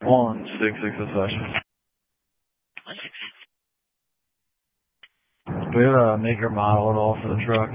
1665. Do we have a maker model at all for the truck?